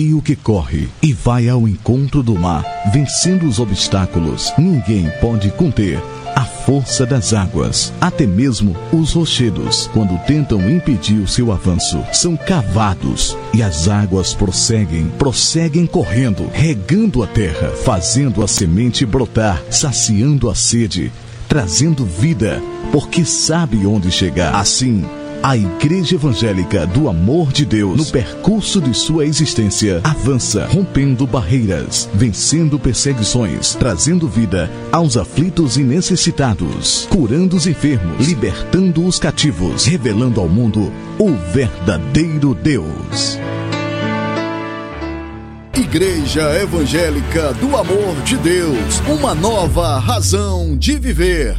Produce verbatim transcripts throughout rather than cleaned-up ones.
rio que corre e vai ao encontro do mar, vencendo os obstáculos. Ninguém pode conter a força das águas. Até mesmo os rochedos, quando tentam impedir o seu avanço, são cavados e as águas prosseguem, prosseguem correndo, regando a terra, fazendo a semente brotar, saciando a sede, trazendo vida, porque sabe onde chegar. Assim, a Igreja Evangélica do Amor de Deus, no percurso de sua existência, avança, rompendo barreiras, vencendo perseguições, trazendo vida aos aflitos e necessitados, curando os enfermos, libertando os cativos, revelando ao mundo o verdadeiro Deus. Igreja Evangélica do Amor de Deus, uma nova razão de viver.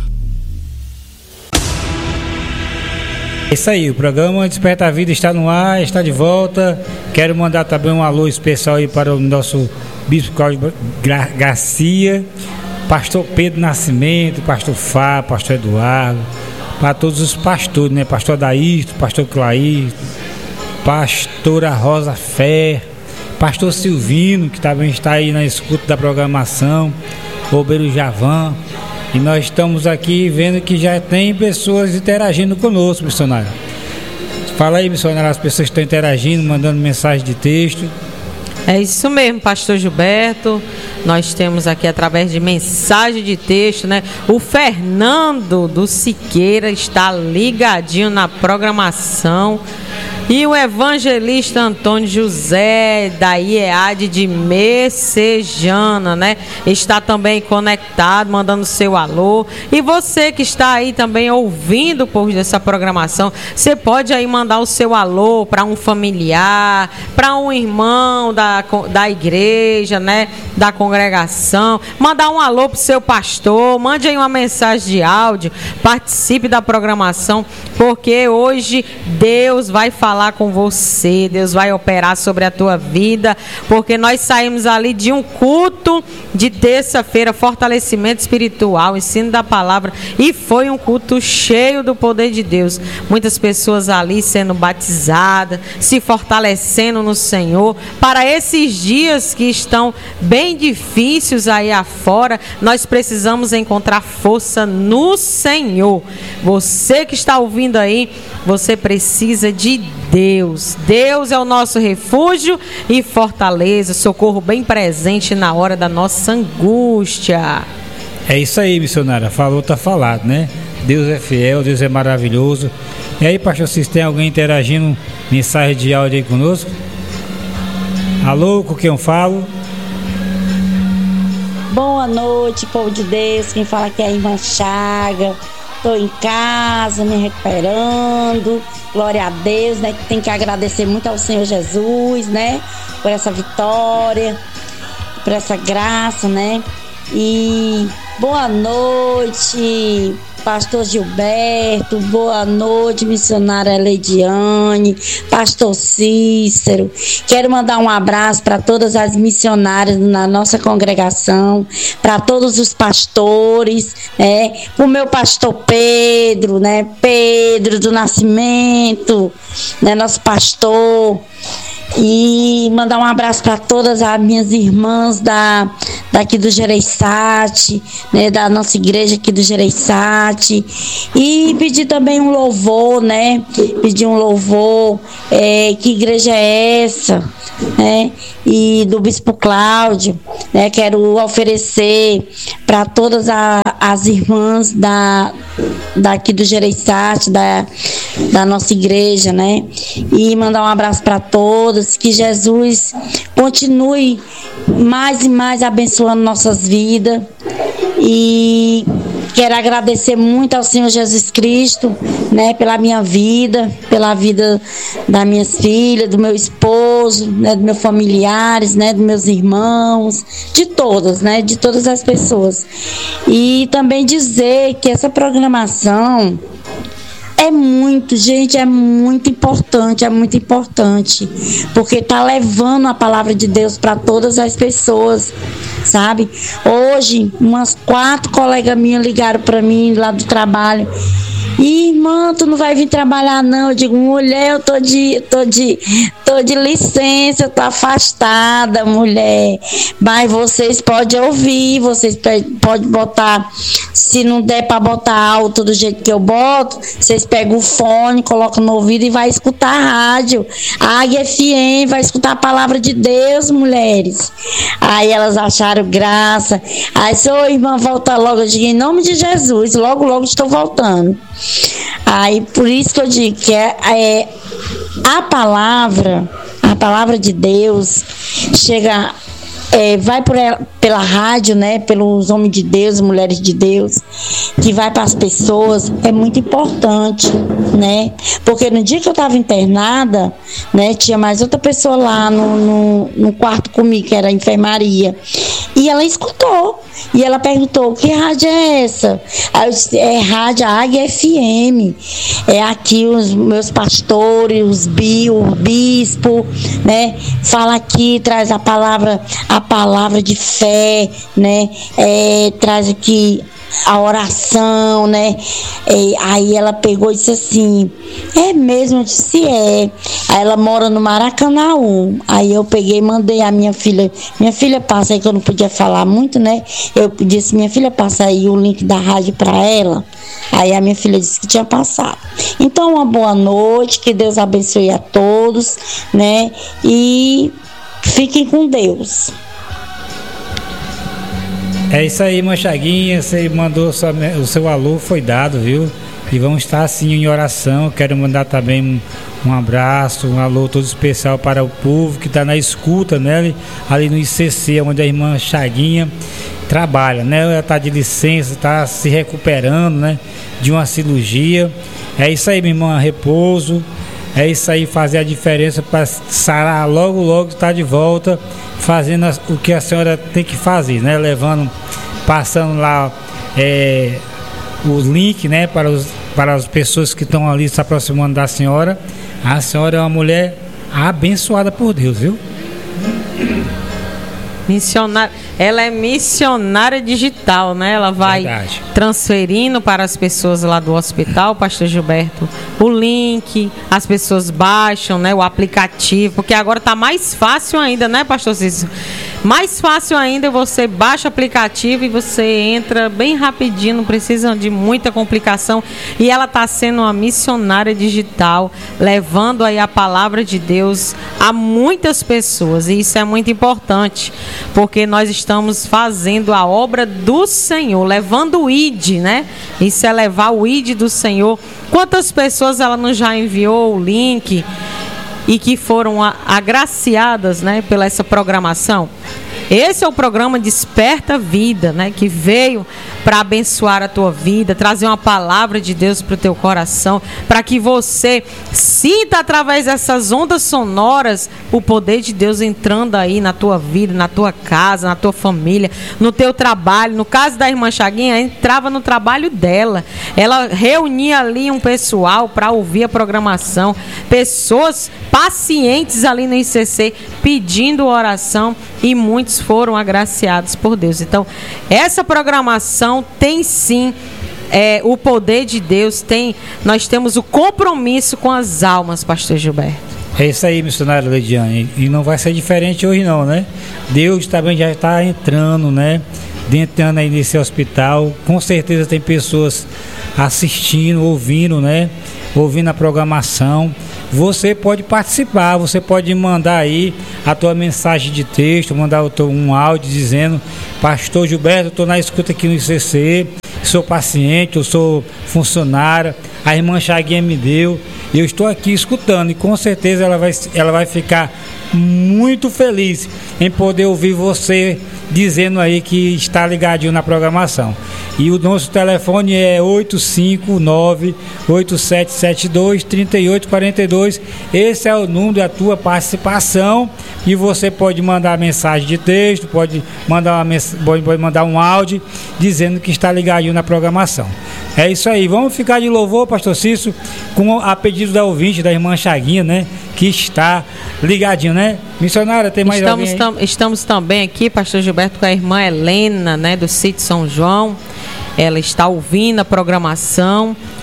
É isso aí, o programa Desperta a Vida está no ar, está de volta. Quero mandar também um alô especial aí para o nosso Bispo Cláudio Garcia, Pastor Pedro Nascimento, Pastor Fá, Pastor Eduardo, para todos os pastores, né? Pastor Daísto, Pastor Clair, Pastora Rosa Fé, Pastor Silvino, que também está aí na escuta da programação, Robeiro Javan. E nós estamos aqui vendo que já tem pessoas interagindo conosco, missionário. Fala aí, missionário, as pessoas estão interagindo, mandando mensagem de texto. É isso mesmo, pastor Gilberto. Nós temos aqui através de mensagem de texto, né? O Fernando do Siqueira está ligadinho na programação. E o evangelista Antônio José da I E A D de Messejana, né? Está também conectado, mandando seu alô. E você que está aí também ouvindo por dessa programação, você pode aí mandar o seu alô para um familiar, para um irmão da, da igreja, né? Da congregação. Mandar um alô para o seu pastor, mande aí uma mensagem de áudio, participe da programação, porque hoje Deus vai falar falar com você, Deus vai operar sobre a tua vida, porque nós saímos ali de um culto de terça-feira, fortalecimento espiritual, ensino da palavra, e foi um culto cheio do poder de Deus, muitas pessoas ali sendo batizadas, se fortalecendo no Senhor, para esses dias que estão bem difíceis aí afora, nós precisamos encontrar força no Senhor. Você que está ouvindo aí, você precisa de Deus. Deus é o nosso refúgio e fortaleza, socorro bem presente na hora da nossa angústia. É isso aí, missionária. Falou, tá falado, né? Deus é fiel, Deus é maravilhoso. E aí, pastor, vocês tem alguém interagindo, mensagem de áudio aí conosco? Alô, com quem eu falo? Boa noite, povo de Deus. Quem fala aqui é a irmã Chaga. Estou em casa, me recuperando. Glória a Deus, né? Tem que agradecer muito ao Senhor Jesus, né? Por essa vitória, por essa graça, né? E boa noite, pastor Gilberto. Boa noite, missionária Leidiane, pastor Cícero. Quero mandar um abraço para todas as missionárias na nossa congregação, para todos os pastores, né? O meu pastor Pedro, né? Pedro do Nascimento, né? Nosso pastor. E mandar um abraço para todas as minhas irmãs da, daqui do Gereissati, né, da nossa igreja aqui do Gereissati. E pedir também um louvor, né? Pedir um louvor, é, que igreja é essa? Né? E do Bispo Cláudio, né? Quero oferecer para todas a, as irmãs da, daqui do Gereissati, da, da nossa igreja, né? E mandar um abraço para todos. Que Jesus continue mais e mais abençoando nossas vidas. E quero agradecer muito ao Senhor Jesus Cristo, né, pela minha vida, pela vida das minhas filhas, do meu esposo, né, dos meus familiares, né, dos meus irmãos, de todas, né, de todas as pessoas. E também dizer que essa programação é muito, gente, é muito importante, é muito importante, porque tá levando a palavra de Deus para todas as pessoas, sabe? Hoje, umas quatro colegas minhas ligaram para mim lá do trabalho Irmã, tu não vai vir trabalhar não? Eu digo, mulher, eu tô de, tô de, tô de licença, eu tô afastada, mulher. Mas vocês podem ouvir, vocês podem botar, se não der pra botar alto do jeito que eu boto, vocês pegam o fone, colocam no ouvido e vai escutar a rádio. A Águia F M, vai escutar a palavra de Deus, mulheres. Aí elas acharam graça. Aí, sou irmã, volta logo. Eu digo, em nome de Jesus, logo, logo estou voltando. Aí, por isso que eu digo que é, é a palavra, a palavra de Deus chega, é, vai por ela, pela rádio, né, pelos homens de Deus, mulheres de Deus, que vai para as pessoas, é muito importante, né, porque no dia que eu estava internada, né, tinha mais outra pessoa lá no, no, no quarto comigo, que era a enfermaria, e ela escutou, e ela perguntou, que rádio é essa? Aí eu disse, é rádio Águia F M, é aqui os meus pastores, os bi, o bispo, né, fala aqui, traz a palavra, a palavra de fé, né, é, traz aqui a oração, né? E aí ela pegou e disse assim, é mesmo? Eu disse, é. Aí ela mora no Maracanãú. Aí eu peguei e mandei a minha filha, minha filha passa aí, que eu não podia falar muito, né? Eu disse, minha filha passa aí o link da rádio para ela. Aí a minha filha disse que tinha passado. Então, uma boa noite, que Deus abençoe a todos, né? E fiquem com Deus. É isso aí, Manchaguinha, você mandou sua, o seu alô, foi dado, viu? E vamos estar assim em oração. Quero mandar também um, um abraço, um alô todo especial para o povo que está na escuta, né? Ali no I C C, onde a irmã Chaguinha trabalha, né? Ela está de licença, está se recuperando, né? De uma cirurgia. É isso aí, minha irmã, repouso. É isso aí, fazer a diferença para sarar logo, logo estar de volta, fazendo as, o que a senhora tem que fazer, né? Levando, passando lá é, o link, né? Para, os, para as pessoas que estão ali se aproximando da senhora. A senhora é uma mulher abençoada por Deus, viu? Missionária, ela é missionária digital, né? Ela vai Verdade. transferindo para as pessoas lá do hospital, pastor Gilberto, o link, as pessoas baixam, né, o aplicativo, porque agora tá mais fácil ainda, né, pastor Cícero? Mais fácil ainda, você baixa o aplicativo e você entra bem rapidinho, não precisa de muita complicação. E ela está sendo uma missionária digital, levando aí a palavra de Deus a muitas pessoas. E isso é muito importante, porque nós estamos fazendo a obra do Senhor, levando o I D, né? Isso é levar o I D do Senhor. Quantas pessoas ela não já enviou o link e que foram agraciadas, né, pela essa programação? Esse é o programa Desperta Vida, né, que veio para abençoar a tua vida, trazer uma palavra de Deus para o teu coração, para que você sinta através dessas ondas sonoras o poder de Deus entrando aí na tua vida, na tua casa, na tua família, no teu trabalho. No caso da irmã Chaguinha, entrava no trabalho dela, ela reunia ali um pessoal para ouvir a programação, pessoas pacientes ali no I C C pedindo oração, e muitos foram agraciados por Deus. Então, essa programação tem sim é, o poder de Deus, tem, nós temos o compromisso com as almas, pastor Gilberto. É isso aí, missionário Leidiane, e não vai ser diferente hoje não, né? Deus também já está entrando, né? Entrando aí nesse hospital, com certeza tem pessoas assistindo, ouvindo, né? Ouvindo a programação. Você pode participar, você pode mandar aí a tua mensagem de texto, mandar o teu, um áudio dizendo: pastor Gilberto, estou na escuta aqui no I C C, sou paciente, eu sou funcionária, a irmã Chaguinha me deu, eu estou aqui escutando, e com certeza ela vai, ela vai ficar muito feliz em poder ouvir você dizendo aí que está ligadinho na programação. E o nosso telefone é oito cinco nove, oito sete sete dois, três oito quatro dois. Esse é o número da tua participação, e você pode mandar mensagem de texto, pode mandar, uma, pode mandar um áudio dizendo que está ligadinho na programação. É isso aí, vamos ficar de louvor, pastor Cícero, com a pedido da ouvinte, da irmã Chaguinha, né, que está ligadinho, né? Missionária, tem mais estamos alguém tam, Estamos também aqui, pastor Gilberto, com a irmã Helena, né, do sítio São João. Ela está ouvindo a programação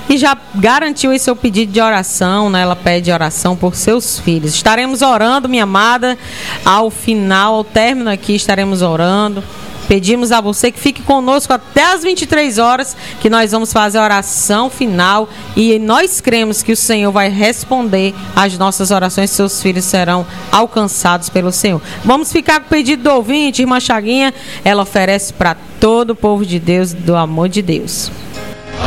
e já garantiu esse seu pedido de oração, né? Ela pede oração por seus filhos. Estaremos orando, minha amada, ao final, ao término aqui, estaremos orando. Pedimos a você que fique conosco até as vinte e três horas, que nós vamos fazer a oração final e nós cremos que o Senhor vai responder às nossas orações, seus filhos serão alcançados pelo Senhor. Vamos ficar com o pedido do ouvinte, irmã Chaguinha, ela oferece para todo o povo de Deus, do amor de Deus.